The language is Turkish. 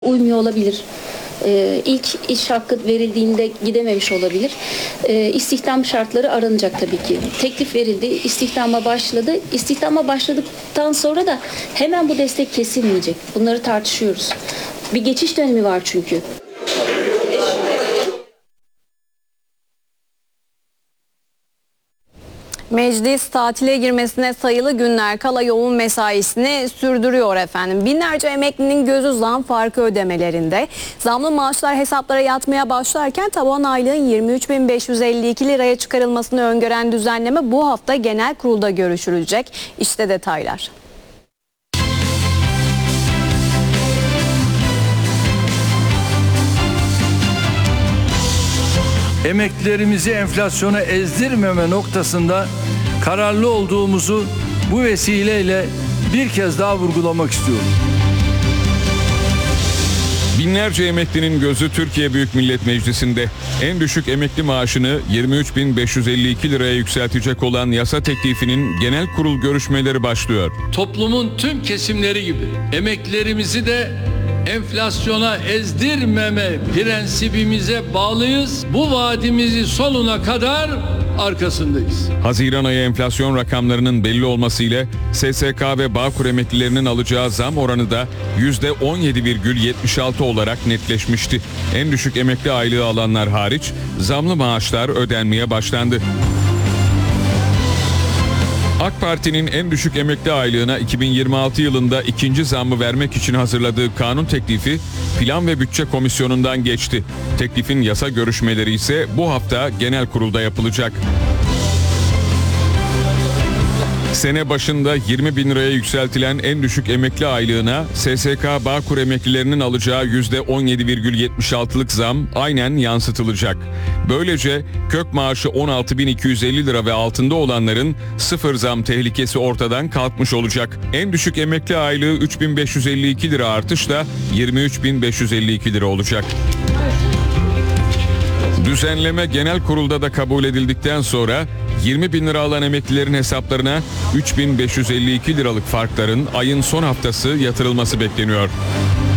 uymuyor olabilir. İlk iş hakkı verildiğinde gidememiş olabilir. İstihdam şartları aranacak tabii ki. Teklif verildi, istihdama başladı. İstihdama başladıktan sonra da hemen bu destek kesilmeyecek. Bunları tartışıyoruz. Bir geçiş dönemi var çünkü. Meclis tatile girmesine sayılı günler kala yoğun mesaisini sürdürüyor efendim. Binlerce emeklinin gözü zam farkı ödemelerinde. Zamlı maaşlar hesaplara yatmaya başlarken taban aylığın 23.552 liraya çıkarılmasını öngören düzenleme bu hafta genel kurulda görüşülecek. İşte detaylar. Emeklilerimizi enflasyona ezdirmeme noktasında kararlı olduğumuzu bu vesileyle bir kez daha vurgulamak istiyorum. Binlerce emeklinin gözü Türkiye Büyük Millet Meclisi'nde. En düşük emekli maaşını 23.552 liraya yükseltecek olan yasa teklifinin genel kurul görüşmeleri başlıyor. Toplumun tüm kesimleri gibi emeklilerimizi de enflasyona ezdirmeme prensibimize bağlıyız. Bu vaadimizi sonuna kadar arkasındayız. Haziran ayı enflasyon rakamlarının belli olmasıyla SSK ve Bağkur emeklilerinin alacağı zam oranı da %17,76 olarak netleşmişti. En düşük emekli aylığı alanlar hariç zamlı maaşlar ödenmeye başlandı. AK Parti'nin en düşük emekli aylığına 2026 yılında ikinci zammı vermek için hazırladığı kanun teklifi Plan ve Bütçe Komisyonu'ndan geçti. Teklifin yasa görüşmeleri ise bu hafta genel kurulda yapılacak. Sene başında 20 bin liraya yükseltilen en düşük emekli aylığına SSK Bağkur emeklilerinin alacağı %17,76'lık zam aynen yansıtılacak. Böylece kök maaşı 16.250 lira ve altında olanların sıfır zam tehlikesi ortadan kalkmış olacak. En düşük emekli aylığı 3.552 lira artışla 23.552 lira olacak. Düzenleme genel kurulda da kabul edildikten sonra 20 bin lira alan emeklilerin hesaplarına 3.552 liralık farkların ayın son haftası yatırılması bekleniyor.